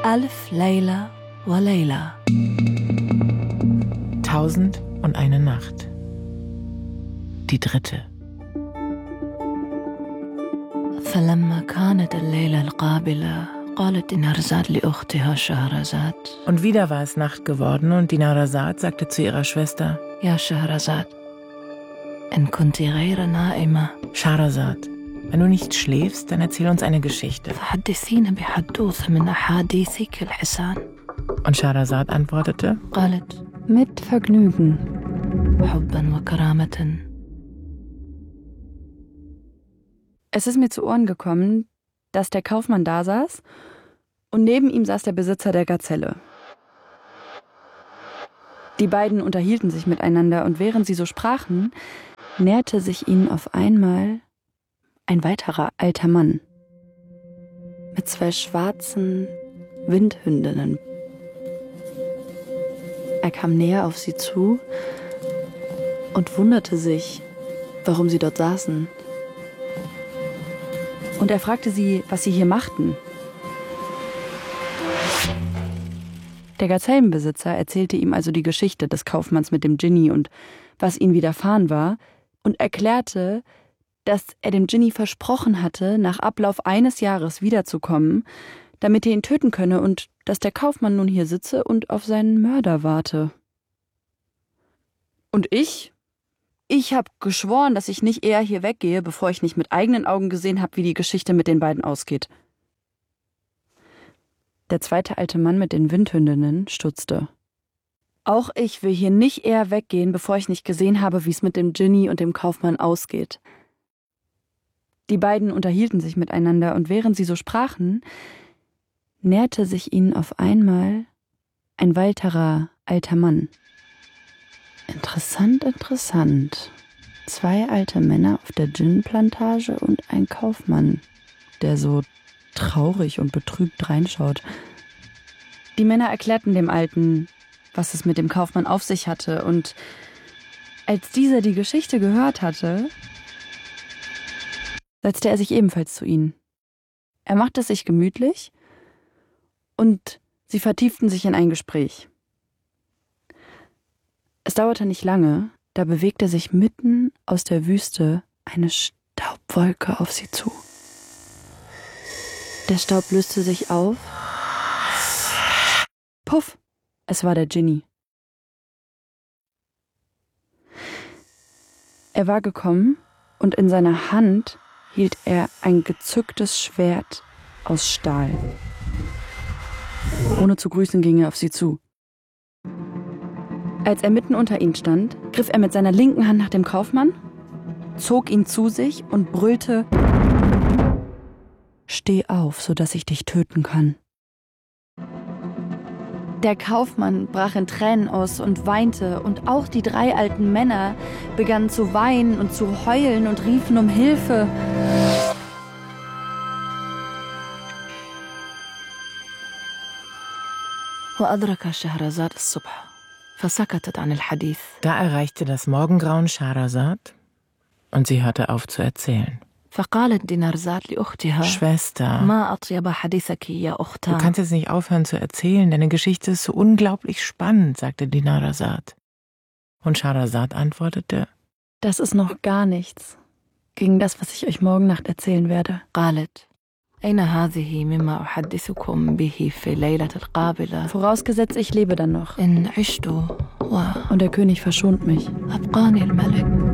ألف ليلة وليلة. 1001 Nacht. Die 3. فلما كانت الليلة القابلة قالت دينارزاد لأختها شهرزاد. Und wieder war es Nacht geworden und Dinarzad sagte zu ihrer Schwester: يا شهرزاد إن كنت غير نائمة Schahrazad, wenn du nicht schläfst, dann erzähl uns eine Geschichte. فحدثينا بحدوث من أحاديثك الحسان. Und Schahrazad antwortete: قالت Mit Vergnügen. حبا وكرامة. Es ist mir zu Ohren gekommen, dass der Kaufmann da saß und neben ihm saß der Besitzer der Gazelle. Die beiden unterhielten sich miteinander und während sie so sprachen, näherte sich ihnen auf einmal ein weiterer alter Mann mit 2 schwarzen Windhündinnen. Er kam näher auf sie zu und wunderte sich, warum sie dort saßen. Und er fragte sie, was sie hier machten. Der Gazellenbesitzer erzählte ihm also die Geschichte des Kaufmanns mit dem Dschinni und was ihm widerfahren war und erklärte, dass er dem Dschinni versprochen hatte, nach Ablauf eines Jahres wiederzukommen, damit er ihn töten könne und dass der Kaufmann nun hier sitze und auf seinen Mörder warte. Und ich habe geschworen, dass ich nicht eher hier weggehe, bevor ich nicht mit eigenen Augen gesehen habe, wie die Geschichte mit den beiden ausgeht. Der zweite alte Mann mit den Windhündinnen stutzte. Auch ich will hier nicht eher weggehen, bevor ich nicht gesehen habe, wie es mit dem Dschinni und dem Kaufmann ausgeht. Die beiden unterhielten sich miteinander und während sie so sprachen, näherte sich ihnen auf einmal ein weiterer alter Mann. Interessant, interessant. 2 alte Männer auf der Dschinn-Plantage und ein Kaufmann, der so traurig und betrübt reinschaut. Die Männer erklärten dem Alten, was es mit dem Kaufmann auf sich hatte, und als dieser die Geschichte gehört hatte, setzte er sich ebenfalls zu ihnen. Er machte es sich gemütlich und sie vertieften sich in ein Gespräch. Es dauerte nicht lange, da bewegte sich mitten aus der Wüste eine Staubwolke auf sie zu. Der Staub löste sich auf. Puff! Es war der Dschinni. Er war gekommen und in seiner Hand hielt er ein gezücktes Schwert aus Stahl. Ohne zu grüßen ging er auf sie zu. Als er mitten unter ihnen stand, griff er mit seiner linken Hand nach dem Kaufmann, zog ihn zu sich und brüllte: Steh auf, sodass ich dich töten kann. Der Kaufmann brach in Tränen aus und weinte, und auch die 3 alten Männer begannen zu weinen und zu heulen und riefen um Hilfe. وأدرك شهرزاد الصبح فسكتت عن الحديث. Da erreichte das Morgengrauen Schahrazad und sie hörte auf zu erzählen. فقالت دينارزاد لأختها Schwester, ما أطيب حديثك يا du أختها. kannst jetzt nicht aufhören zu erzählen, deine Geschichte ist so unglaublich spannend, sagte Dinarzad. Und Schahrazad antwortete: Das ist noch gar nichts gegen das, was ich euch morgen Nacht erzählen werde. قالت أين هذه مما أحدثكم به في ليلة القابلة. Vorausgesetzt, ich lebe dann noch. إن عشت Und der König verschont mich. وأبقاني الملك.